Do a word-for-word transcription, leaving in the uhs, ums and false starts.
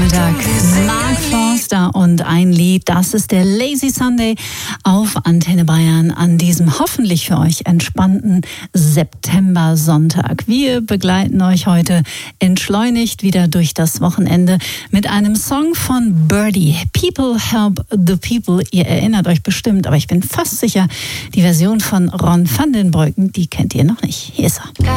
Sonntag. Mark Forster und ein Lied, das ist der Lazy Sunday auf Antenne Bayern an diesem hoffentlich für euch entspannten September-Sonntag. Wir begleiten euch heute entschleunigt wieder durch das Wochenende mit einem Song von Birdie. People Help the People. Ihr erinnert euch bestimmt, aber ich bin fast sicher, die Version von Ron van den Boyken, die kennt ihr noch nicht. Hier ist er.